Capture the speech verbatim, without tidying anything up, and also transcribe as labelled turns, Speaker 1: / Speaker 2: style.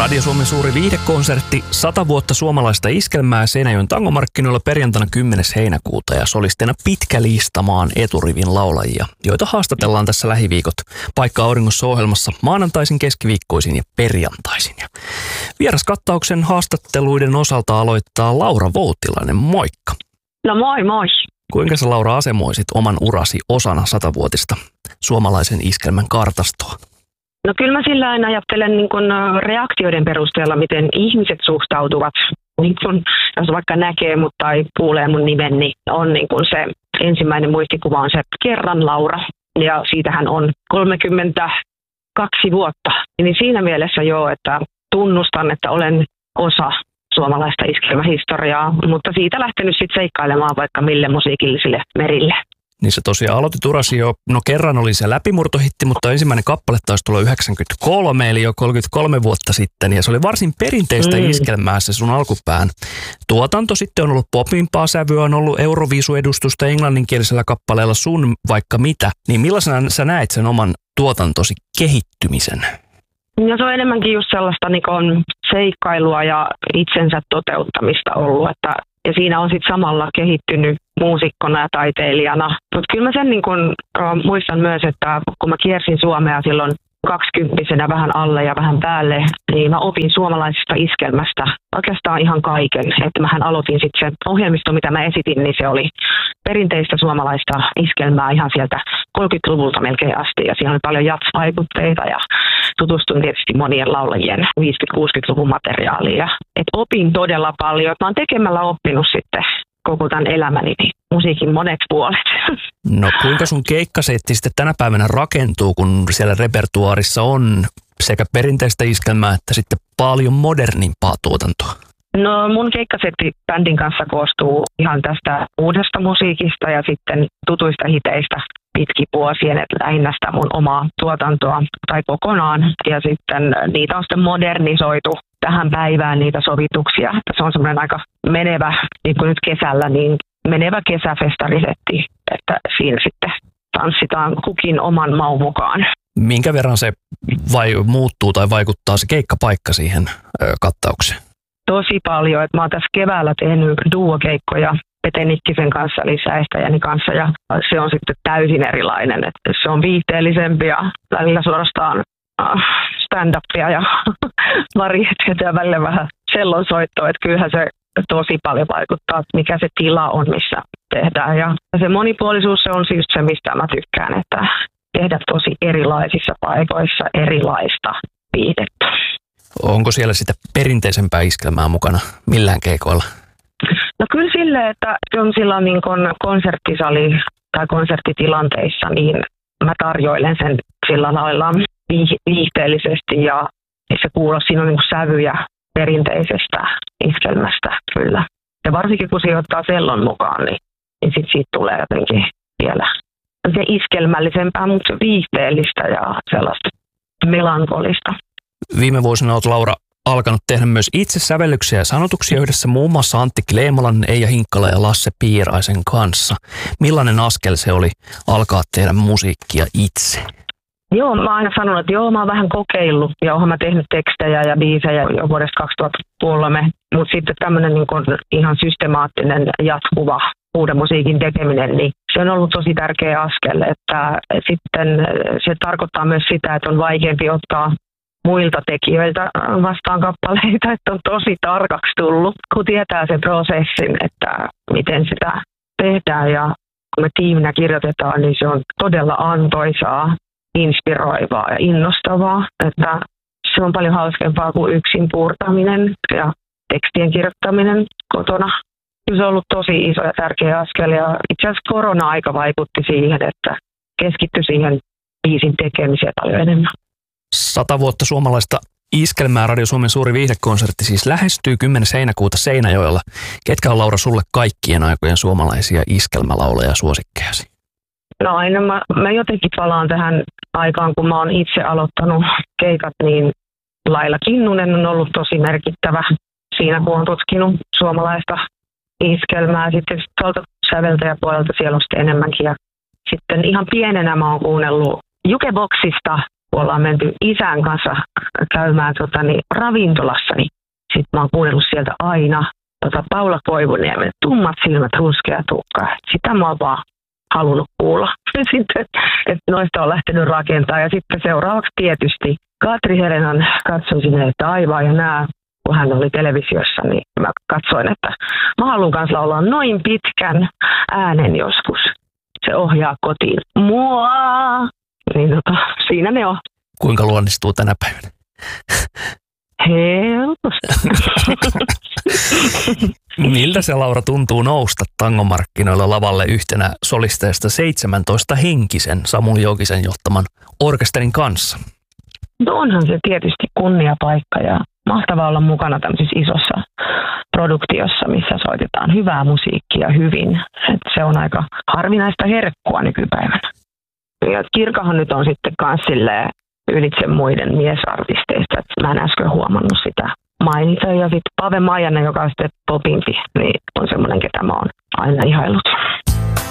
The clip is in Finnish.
Speaker 1: Radio Suomen suuri viihdekonsertti, sata vuotta suomalaista iskelmää Seinäjoen tangomarkkinoilla perjantaina kymmenes heinäkuuta ja solisteina pitkä lista maan eturivin laulajia, joita haastatellaan tässä lähiviikot Paikka auringossa -ohjelmassa maanantaisin, keskiviikkoisin ja perjantaisin. Ja vieraskattauksen haastatteluiden osalta aloittaa Laura Voutilainen, moikka.
Speaker 2: No moi moi.
Speaker 1: Kuinka sä, Laura, asemoisit oman urasi osana satavuotista suomalaisen iskelmän kartastoa?
Speaker 2: No kyllä mä sillä aina ajattelen niin kun reaktioiden perusteella, miten ihmiset suhtautuvat. Niin kun, jos vaikka näkee mut tai kuulee mun nimen, niin on niin kun se ensimmäinen muistikuva on se Kerran Laura. Ja siitähän on kolmekymmentäkaksi vuotta. Niin siinä mielessä joo, että tunnustan, että olen osa suomalaista iskelmähistoriaa, mutta siitä lähtenyt sitten seikkailemaan vaikka mille musiikillisille merille.
Speaker 1: Niin se tosiaan aloitit urasi jo, no kerran oli se läpimurtohitti, mutta ensimmäinen kappale taisi tulla yhdeksänkymmentäkolme, eli jo kolmekymmentäkolme vuotta sitten. Ja se oli varsin perinteistä mm. iskelmää se sun alkupään tuotanto. Sitten on ollut popimpaa sävyä, on ollut Euroviisu-edustusta englanninkielisellä kappaleella Sun vaikka mitä. Niin millaisena sä näet sen oman tuotantosi kehittymisen?
Speaker 2: Ja se on enemmänkin just sellaista niin kuin seikkailua ja itsensä toteuttamista ollut, että ja siinä on sitten samalla kehittynyt muusikkona ja taiteilijana. Mutta kyllä mä sen niin kun, uh, muistan myös, että kun mä kiersin Suomea silloin kaksikymppisenä vähän alle ja vähän päälle, niin mä opin suomalaisesta iskelmästä oikeastaan ihan kaiken. Että mähän aloitin sitten se ohjelmisto, mitä mä esitin, niin se oli perinteistä suomalaista iskelmää ihan sieltä kolmekymmentäluvulta melkein asti. Ja siinä oli paljon jazz-vaikutteita ja tutustuin tietysti monien laulajien viisikymmentä-kuusikymmentäluvun materiaaliin. Ja, et opin todella paljon. Mä oon tekemällä oppinut sitten koko tämän elämäni musiikin monet puolet.
Speaker 1: No kuinka sun keikkasetti sitten tänä päivänä rakentuu, kun siellä repertuaarissa on sekä perinteistä iskelmää että sitten paljon modernimpaa tuotantoa?
Speaker 2: No mun keikkasetti bändin kanssa koostuu ihan tästä uudesta musiikista ja sitten tutuista hiteistä pitkin vuosien, että lähinnä sitä mun omaa tuotantoa tai kokonaan. Ja sitten niitä on sitten modernisoitu tähän päivään niitä sovituksia. Se on semmoinen aika menevä, niin kuin nyt kesällä, niin menevä kesäfestarisetti, että siinä sitten tanssitaan kukin oman maun mukaan.
Speaker 1: Minkä verran se vai muuttuu tai vaikuttaa se keikkapaikka siihen ö, kattaukseen?
Speaker 2: Tosi paljon. Että mä oon tässä keväällä tehnyt duokeikkoja Pete Nikkisen kanssa, eli säestäjäni kanssa, ja se on sitten täysin erilainen. Että se on viihteellisempi ja välillä suorastaan stand-upia ja varieteita ja välillä vähän sellonsoittoa. Että kyllähän se tosi paljon vaikuttaa, että mikä se tila on, missä tehdään. Ja se monipuolisuus, se on siis se, mistä mä tykkään, että tehdä tosi erilaisissa paikoissa erilaista viihdettä.
Speaker 1: Onko siellä sitä perinteisempää iskelmää mukana millään keikoilla?
Speaker 2: No kyllä silleen, että on silloin niin kuin konserttisali tai konserttitilanteissa, niin mä tarjoilen sen sillä lailla viihteellisesti ja se kuuluu, siinä on niin kuin sävyjä perinteisestä iskelmästä kyllä. Ja varsinkin kun se ottaa sellon mukaan, niin, niin sit siitä tulee jotenkin vielä se iskelmällisempää, mutta viihteellistä ja sellaista melankolista.
Speaker 1: Viime vuosina olet, Laura, alkanut tehdä myös itse sävellyksiä ja sanotuksia yhdessä muun muassa Antti Kleemolan, Eija Hinkkala ja Lasse Piiraisen kanssa. Millainen askel se oli alkaa tehdä musiikkia itse?
Speaker 2: Joo, mä oon aina sanonut, että joo, mä oon vähän kokeillut ja oonhan mä tehnyt tekstejä ja biisejä jo vuodesta kaksituhattakolme, mutta sitten tämmöinen niin kuin ihan systemaattinen jatkuva uuden musiikin tekeminen, niin se on ollut tosi tärkeä askel, että sitten se tarkoittaa myös sitä, että on vaikeampi ottaa muilta tekijöiltä vastaan kappaleita, että on tosi tarkaksi tullut, kun tietää sen prosessin, että miten sitä tehdään ja kun me tiiminä kirjoitetaan, niin se on todella antoisaa, inspiroivaa ja innostavaa, että se on paljon hauskempaa kuin yksin puurtaminen ja tekstien kirjoittaminen kotona. Se on ollut tosi iso ja tärkeä askel ja itse asiassa korona-aika vaikutti siihen, että keskittyi siihen biisin tekemiseen paljon enemmän.
Speaker 1: Sata vuotta suomalaista iskelmää, Radio Suomen suuri viihdekonsertti siis lähestyy kymmenes heinäkuuta Seinäjoella. Ketkä on, Laura, sulle kaikkien aikojen suomalaisia iskelmälaulajia suosikkejasi?
Speaker 2: No aina mä, mä jotenkin palaan tähän aikaan, kun mä oon itse aloittanut keikat, niin Laila Kinnunen on ollut tosi merkittävä siinä, kun on tutkinut suomalaista iskelmää. Sitten tuolta säveltäjäpuolelta siellä on sitten enemmänkin. Ja sitten ihan pienenä mä oon kuunnellut Jukeboxista kun ollaan menty isän kanssa käymään tota, niin, ravintolassa, niin sitten mä oon kuunnellut sieltä aina tota, Paula Koivuniemen tummat silmät, ruskea tukka. Sitä mä oon vaan halunnut kuulla. Sitten, että noista on lähtenyt rakentaa. Ja sitten seuraavaksi tietysti Katri Herenan katsoin sinne taivaa ja nää, kun hän oli televisiossa, niin mä katsoin, että mä haluan kanssa laulaa noin pitkän äänen joskus. Se ohjaa kotiin mua. Niin tota, siinä ne on.
Speaker 1: Kuinka luonnistuu tänä päivänä?
Speaker 2: Helposti.
Speaker 1: Miltä se, Laura, tuntuu nousta tangomarkkinoilla lavalle yhtenä solisteista seitsemäntoista henkisen Samuli Jokisen johtaman orkesterin kanssa?
Speaker 2: No onhan se tietysti kunniapaikka ja mahtavaa olla mukana tämmöisessä isossa produktiossa, missä soitetaan hyvää musiikkia hyvin. Et se on aika harvinaista herkkua nykypäivänä. Ja Kirkahan nyt on sitten kans silleen ylitse muiden miesartisteista. Et mä en äsken huomannut sitä mainita. Ja sitten Pave Maijanen, joka on sitten popimpi, niin on semmoinen, ketä mä oon aina ihaillut.